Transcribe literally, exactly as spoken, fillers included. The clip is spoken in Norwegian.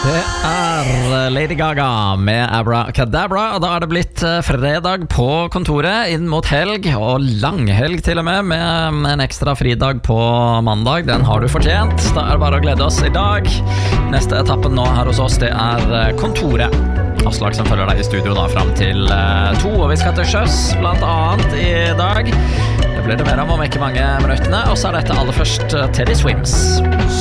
Det er Lady Gaga med Abracadabra, og da er det blitt fredag på kontoret inn mot helg, og langhelg til og med, med en ekstra fridag på mandag. Den har du fortjent. Da er det bare å glede oss i dag. Neste etappen nå her hos oss, det er kontoret. Aslak som følger deg i studio da frem til to, og vi skal til sjøs blant annet i dag. Det blir det mer om om ikke mange minuttene, og så er dette aller først Teddy Swims.